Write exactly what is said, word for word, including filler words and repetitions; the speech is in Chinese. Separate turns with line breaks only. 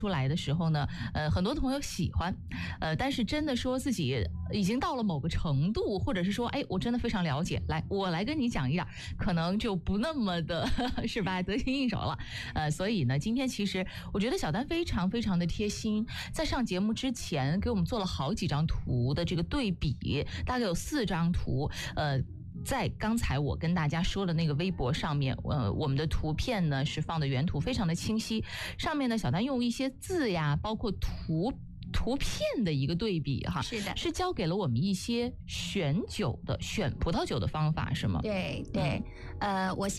出来的时候呢，呃，很多朋友喜欢，呃，但是真的说自己已经到了某个程度，或者是说，哎，我真的非常了解，来，我来跟你讲一讲，可能就不那么的，是吧，得心应手了。呃，所以呢，今天其实我觉得小丹非常非常的贴心，在上节目之前给我们做了好几张图的这个对比，大概有四张图，呃。在刚才我跟大家说的那个微博上面，呃，我们的图片呢是放的原图，非常的清晰。上面呢，小丹用一些字呀，包括图图片的一个对比哈，
是的，
是教给了我们一些选酒的、选葡萄酒的方法，是吗？
对对，嗯、呃，我相。